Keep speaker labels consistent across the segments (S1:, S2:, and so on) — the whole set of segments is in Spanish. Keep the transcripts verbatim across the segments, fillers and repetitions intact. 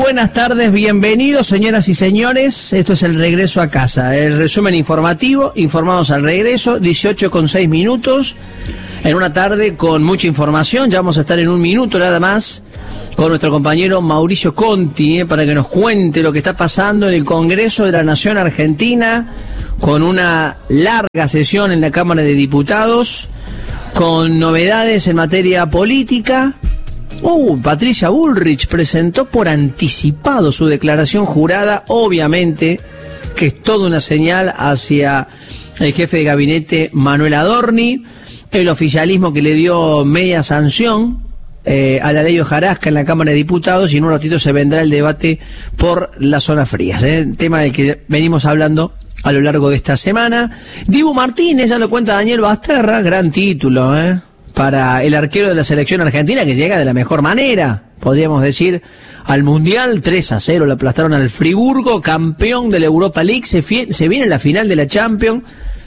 S1: buenas tardes, bienvenidos señoras y señores, esto es el regreso a casa, el resumen informativo, informados al regreso, dieciocho con seis minutos, en una tarde con mucha información, ya vamos a estar en un minuto nada más con nuestro compañero Mauricio Conti, eh, para que nos cuente lo que está pasando en el Congreso de la Nación Argentina, con una larga sesión en la Cámara de Diputados, con novedades en materia política. Uh, Patricia Bullrich presentó por anticipado su declaración jurada, obviamente que es toda una señal hacia el jefe de gabinete Manuel Adorni, el oficialismo que le dio media sanción eh, a la ley hojarasca en la Cámara de Diputados, y en un ratito se vendrá el debate por las zonas frías, eh, tema del que venimos hablando a lo largo de esta semana. Dibu Martínez, ya lo cuenta Daniel Basterra, gran título, eh. para el arquero de la selección argentina, que llega de la mejor manera, podríamos decir, al Mundial. Tres a cero le aplastaron al Friburgo, campeón de la Europa League, se, fie- se viene en la final de la Champions,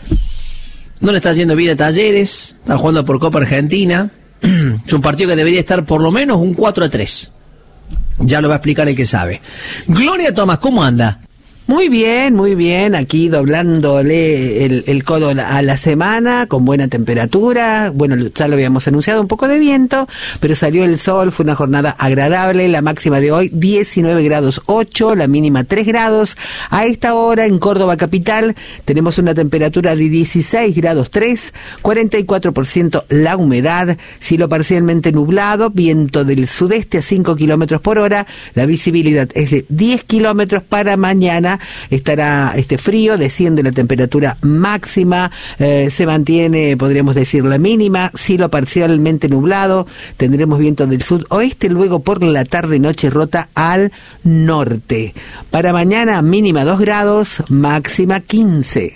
S1: no le está haciendo bien a Talleres, está jugando por Copa Argentina, es un partido que debería estar por lo menos un cuatro a tres, ya lo va a explicar el que sabe. Gloria Tomás, ¿cómo anda?
S2: Muy bien, muy bien, aquí doblándole el, el codo a la semana, con buena temperatura, bueno, ya lo habíamos anunciado, un poco de viento, pero salió el sol, fue una jornada agradable, la máxima de hoy diecinueve grados ocho, la mínima tres grados, a esta hora en Córdoba capital tenemos una temperatura de dieciséis grados tres, cuarenta y cuatro por ciento la humedad, cielo parcialmente nublado, viento del sudeste a cinco kilómetros por hora, la visibilidad es de diez kilómetros. Para mañana estará este frío, desciende la temperatura máxima, eh, se mantiene, podríamos decir, la mínima, cielo parcialmente nublado, tendremos viento del sudoeste, luego por la tarde-noche rota al norte. Para mañana mínima dos grados, máxima quince.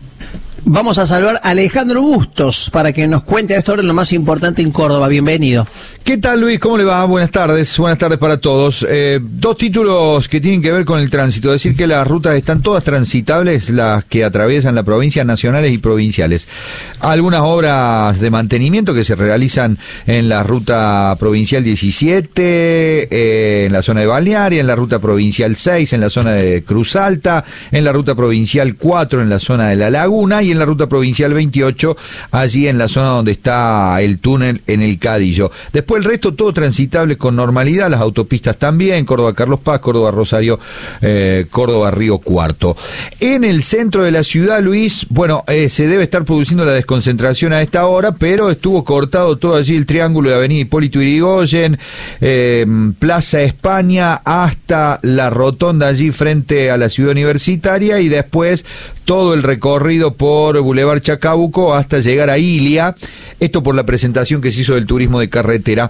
S1: Vamos a saludar a Alejandro Bustos para que nos cuente a esta hora lo más importante en Córdoba. Bienvenido.
S3: ¿Qué tal, Luis? ¿Cómo le va? Buenas tardes, buenas tardes para todos. Eh, dos títulos que tienen que ver con el tránsito. Decir que las rutas están todas transitables, las que atraviesan la provincia, nacionales y provinciales. Algunas obras de mantenimiento que se realizan en la ruta provincial diecisiete, eh, en la zona de Balnearia, en la ruta provincial seis, en la zona de Cruz Alta, en la ruta provincial cuatro, en la zona de La Laguna, y en la ruta provincial veintiocho, allí en la zona donde está el túnel en el Cadillo. Después el resto todo transitable con normalidad, las autopistas también, Córdoba Carlos Paz, Córdoba Rosario, eh, Córdoba Río Cuarto. En el centro de la ciudad, Luis, bueno, eh, se debe estar produciendo la desconcentración a esta hora, pero estuvo cortado todo allí el triángulo de Avenida Hipólito Yrigoyen, eh, Plaza España, hasta la rotonda allí frente a la ciudad universitaria, y después todo el recorrido por Boulevard Chacabuco hasta llegar a Ilia, esto por la presentación que se hizo del turismo de carretera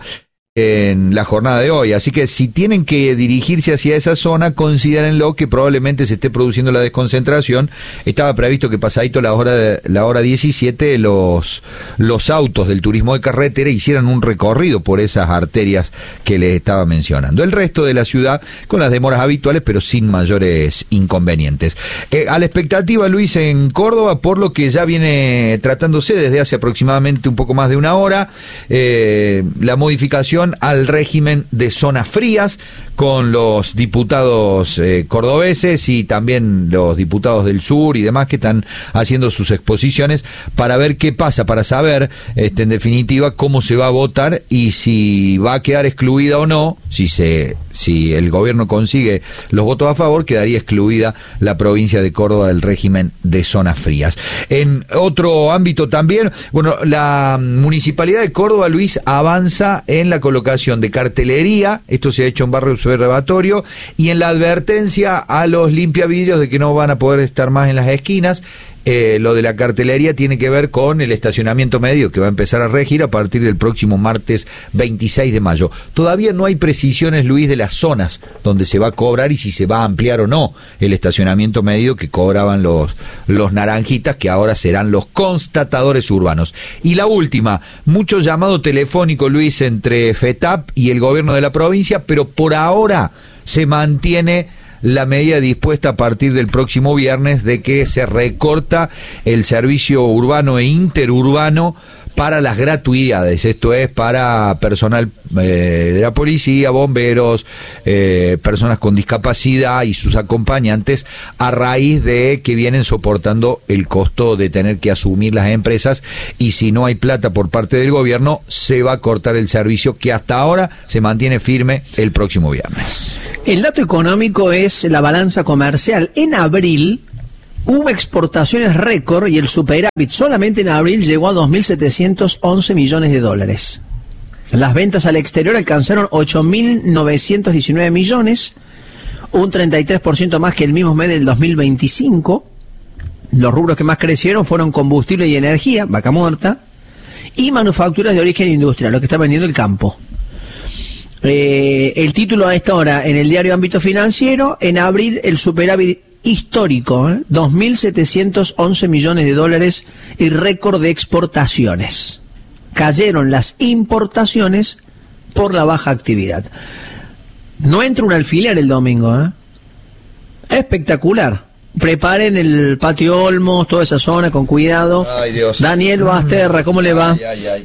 S3: en la jornada de hoy. Así que si tienen que dirigirse hacia esa zona, considérenlo que probablemente se esté produciendo la desconcentración. Estaba previsto que pasadito la hora de, la hora diecisiete los los autos del turismo de carretera hicieran un recorrido por esas arterias que les estaba mencionando. El resto de la ciudad con las demoras habituales, pero sin mayores inconvenientes. Eh, a la expectativa, Luis, en Córdoba, por lo que ya viene tratándose desde hace aproximadamente un poco más de una hora, eh, la modificación al régimen de zonas frías, con los diputados eh, cordobeses y también los diputados del sur y demás que están haciendo sus exposiciones para ver qué pasa, para saber este, en definitiva cómo se va a votar y si va a quedar excluida o no. Si se si el gobierno consigue los votos a favor, quedaría excluida la provincia de Córdoba del régimen de zonas frías. En otro ámbito también, bueno, la Municipalidad de Córdoba, Luis, avanza en la colocación de cartelería, esto se ha hecho en Barrio Observatorio, y en la advertencia a los limpiavidrios de que no van a poder estar más en las esquinas. Eh, lo de la cartelería tiene que ver con el estacionamiento medio que va a empezar a regir a partir del próximo martes veintiséis de mayo. Todavía no hay precisiones, Luis, de las zonas donde se va a cobrar y si se va a ampliar o no el estacionamiento medio que cobraban los, los naranjitas, que ahora serán los constatadores urbanos. Y la última, mucho llamado telefónico, Luis, entre FETAP y el gobierno de la provincia, pero por ahora se mantiene la medida dispuesta a partir del próximo viernes de que se recorta el servicio urbano e interurbano para las gratuidades, esto es para personal eh, de la policía, bomberos, eh, personas con discapacidad y sus acompañantes, a raíz de que vienen soportando el costo de tener que asumir las empresas, y si no hay plata por parte del gobierno, se va a cortar el servicio que hasta ahora se mantiene firme el próximo viernes.
S1: El dato económico es la balanza comercial. En abril hubo exportaciones récord y el superávit solamente en abril llegó a dos mil setecientos once millones de dólares. Las ventas al exterior alcanzaron ocho mil novecientos diecinueve millones, un treinta y tres por ciento más que el mismo mes del dos mil veinticinco. Los rubros que más crecieron fueron combustible y energía, vaca muerta, y manufacturas de origen industrial, lo que está vendiendo el campo. Eh, el título a esta hora en el diario Ámbito Financiero: en abril el superávit histórico, ¿eh? dos mil setecientos once millones de dólares y récord de exportaciones. Cayeron las importaciones por la baja actividad. No entra un alfiler el domingo, ¿eh? Espectacular. Preparen el patio Olmos, toda esa zona con cuidado.
S3: Ay, Dios.
S1: Daniel Basterra, ¿cómo le va?
S3: Ay, ay, ay.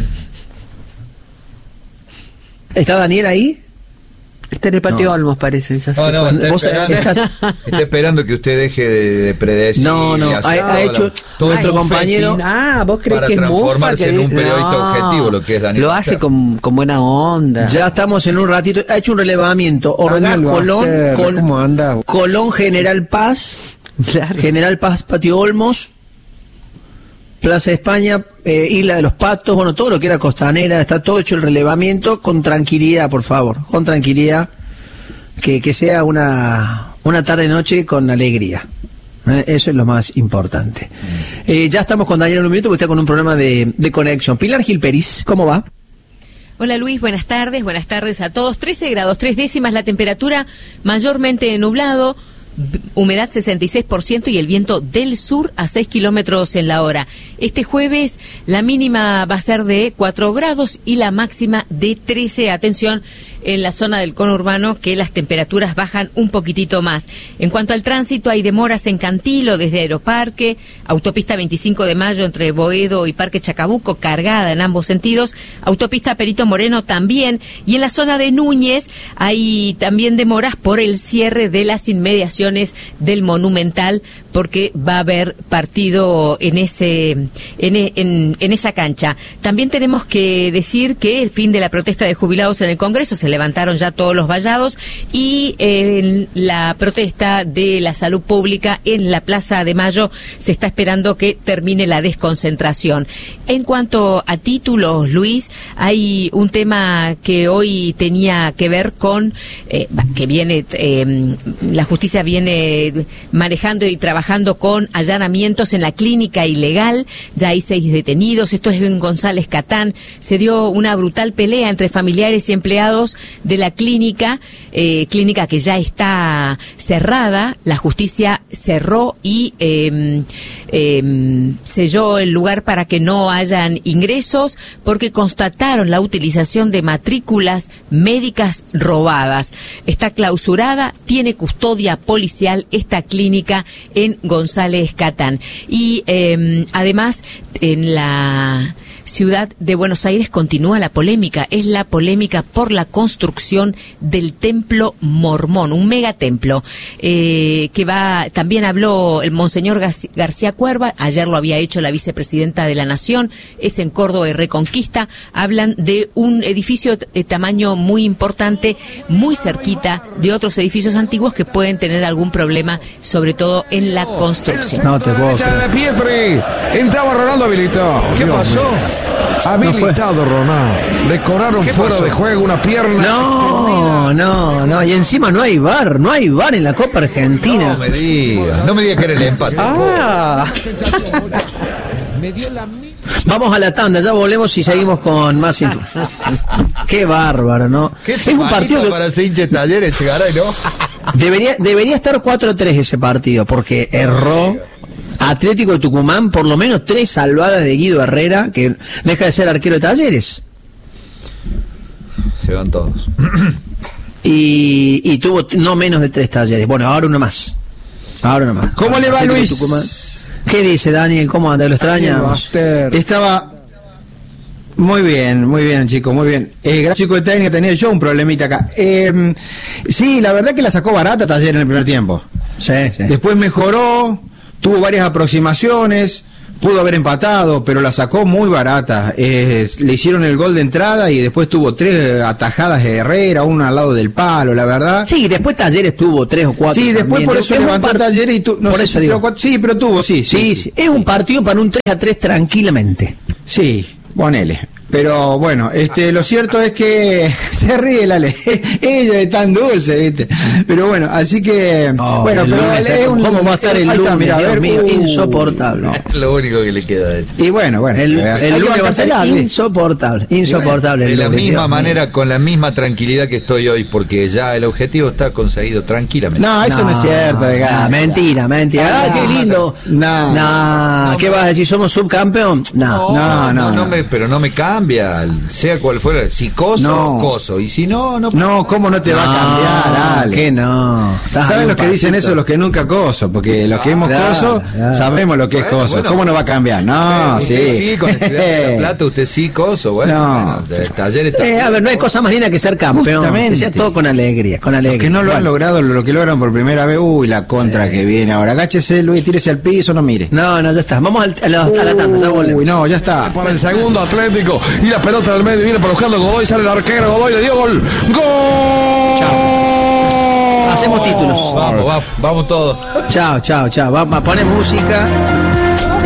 S1: ¿Está Daniel ahí?
S2: Está en el patio
S1: No.
S2: Olmos, parece. Ya
S3: No,
S2: sé.
S3: no, está
S1: Vos
S3: esperando,
S1: estás-
S3: está esperando que usted deje de, de predecir.
S1: No, no,
S3: y
S1: ha,
S3: hacer
S1: ha
S3: toda
S1: hecho
S3: la- todo
S1: nuestro
S3: el
S1: compañero.
S3: confeti
S2: Ah, vos crees
S3: para
S2: que es mufa,
S3: transformarse
S2: que
S3: en un
S2: dice-
S3: periodista
S2: No,
S3: objetivo, lo que es Daniel
S2: lo
S3: Basterra.
S2: hace con, con buena onda.
S1: Ya estamos en un ratito. Ha hecho un relevamiento. Orgaz,
S4: Daniel
S1: Colón,
S4: Basterra,
S1: Col-
S4: ¿cómo anda?
S1: Colón, General Paz,
S2: Claro.
S1: General Paz, Patio Olmos, Plaza España, eh, Isla de los Patos, bueno, todo lo que era costanera, está todo hecho el relevamiento con tranquilidad, por favor, con tranquilidad, que, que sea una, una tarde-noche con alegría. Eh, Eso es lo más importante. Eh, ya estamos con Daniel en un minuto, porque está con un problema de, de conexión. Pilar Gilperis, ¿cómo va?
S5: Hola Luis, buenas tardes, buenas tardes a todos. trece grados, tres décimas la temperatura, mayormente nublado, humedad sesenta y seis por ciento y el viento del sur a seis kilómetros en la hora. Este jueves la mínima va a ser de cuatro grados y la máxima de trece. Atención, en la zona del conurbano que las temperaturas bajan un poquitito más. En cuanto al tránsito, hay demoras en Cantilo desde Aeroparque, autopista veinticinco de mayo entre Boedo y Parque Chacabuco, cargada en ambos sentidos, autopista Perito Moreno también, y en la zona de Núñez hay también demoras por el cierre de las inmediaciones del Monumental, porque va a haber partido en ese en, en, en esa cancha. También tenemos que decir que el fin de la protesta de jubilados en el Congreso, se levantaron ya todos los vallados, y eh, la protesta de la salud pública en la Plaza de Mayo se está esperando que termine la desconcentración. En cuanto a títulos, Luis, hay un tema que hoy tenía que ver con eh, que viene eh, la justicia viene manejando y trabajando con allanamientos en la clínica ilegal. Ya hay seis detenidos. Esto es en González Catán. Se dio una brutal pelea entre familiares y empleados de la clínica, eh, clínica que ya está cerrada. La justicia cerró y eh, eh, selló el lugar para que no hayan ingresos, porque constataron la utilización de matrículas médicas robadas. Está clausurada, tiene custodia policial esta clínica en González Catán. Y eh, además en la ciudad de Buenos Aires continúa la polémica, es la polémica por la construcción del templo mormón, un megatemplo, eh, que va, también habló el monseñor García Cuerva, ayer lo había hecho la vicepresidenta de la Nación, es en Córdoba y Reconquista. Hablan de un edificio de tamaño muy importante, muy cerquita de otros edificios antiguos que pueden tener algún problema, sobre todo en la construcción.
S1: No te puedo
S4: Derecha
S1: creer.
S4: de Pietri. Entraba Ronaldo habilitado.
S3: ¿Qué
S4: Dios
S3: pasó?
S4: mío. Habilitado Ronaldo. Le cobraron
S3: ¿Qué
S4: fuera
S3: pasó?
S4: de juego una pierna.
S1: No, no, no, y encima no hay V A R, no hay V A R en la Copa Argentina.
S3: No me diga, no me diga que era el empate.
S2: Ah,
S1: Vamos a la tanda, ya volvemos y seguimos con más info. Qué bárbaro, ¿no?
S3: ¿Qué
S1: Es un partido que
S3: para ese hincha de Talleres, Chegaray, ¿no?
S1: debería, debería estar cuatro a tres ese partido, porque erró Atlético de Tucumán por lo menos tres salvadas de Guido Herrera, que deja de ser arquero de Talleres.
S3: Se van todos.
S1: Y, y tuvo t- no menos de tres Talleres. Bueno, ahora uno más. Ahora uno más.
S6: ¿Cómo le va,
S1: Atlético de
S6: Luis?
S1: Tucumán. ¿Qué dice Daniel? ¿Cómo anda? ¿Lo extrañamos?
S6: Estaba Muy bien, muy bien, chicos, muy bien. Eh, gracias, chico de técnica, tenía yo un problemita acá. Eh, sí, la verdad que la sacó barata Talleres en el primer tiempo.
S1: Sí, sí.
S6: Después mejoró, tuvo varias aproximaciones, pudo haber empatado, pero la sacó muy barata. Eh, le hicieron el gol de entrada y después tuvo tres atajadas de Herrera, una al lado del palo, la verdad.
S1: Sí, después Talleres tuvo tres o cuatro.
S6: Sí, después
S1: también.
S6: por eso
S1: Es un
S6: levantó
S1: part-
S6: Talleres y tu, no
S1: por
S6: sé
S1: eso
S6: si
S1: digo.
S6: tuvo cuatro- sí, pero tuvo, sí, sí.
S1: Sí, sí, es un partido para un tres a tres tranquilamente.
S6: Sí, ponele. Pero bueno, este, lo cierto es que se ríe la ley. Ella es tan dulce, ¿viste? Pero bueno, así que.
S1: No,
S6: bueno,
S1: el
S6: pero
S1: lunes,
S6: es un.
S1: ¿cómo va a estar el
S6: ahí
S1: lunes?
S6: está, mirá, a
S1: Dios
S6: ver,
S1: mío,
S6: uh,
S1: insoportable.
S6: no.
S3: Es lo único que le queda a eso.
S6: Y bueno, bueno.
S1: El,
S6: hay
S1: el
S6: que
S1: lunes va a ser
S6: bancársela, ¿sí?
S1: insoportable, insoportable.
S3: De
S1: el
S3: la
S1: lunes,
S3: misma
S1: Dios
S3: manera,
S1: mío.
S3: con la misma tranquilidad que estoy hoy, porque ya el objetivo está conseguido tranquilamente.
S6: No, eso no, es cierto, de
S1: no,
S6: gas.
S1: mentira, mentira. Ah,
S6: No,
S1: qué lindo.
S6: no.
S1: No, ¿qué vas a decir? ¿Somos subcampeón? No.
S6: No, no, no.
S3: me, pero no me cambia, sea cual fuera. Si coso,
S6: No.
S3: coso. Y si no, no.
S6: No, ¿cómo no te va a cambiar, Ale?
S1: ¿Qué no? Estás ahí
S6: ¿Saben
S1: un
S6: los que dicen
S1: pasito.
S6: eso? Los que nunca coso, porque los que hemos
S1: Claro,
S6: coso
S1: claro.
S6: sabemos lo que es
S3: Bueno,
S6: coso.
S3: bueno.
S6: ¿Cómo no va a cambiar? No,
S3: Usted
S6: sí.
S3: sí, con Estudiantes de La Plata, usted sí, coso. Bueno,
S6: No.
S3: bueno, de- Taller está.
S1: Eh, a ver, no hay cosa más linda que ser campeón.
S6: Justamente.
S1: Que sea todo con alegría, con alegría.
S6: Los que no lo han
S1: Bueno.
S6: logrado, lo que logran por primera vez, uy, la contra que viene ahora. Agáchese, Luis, tírese al piso, no mire.
S1: No, no, ya está. Vamos al, a, la, a la tanda, ya volvemos.
S6: Uy, no, ya está.
S4: Para el segundo Atlético y la pelota del medio viene para buscarlo Godoy, sale el arquero, Godoy le dio gol. ¡Gol!
S1: Hacemos títulos.
S3: Vamos, vamos, vamos todos.
S1: Chao, chao, chao. Vamos a poner música.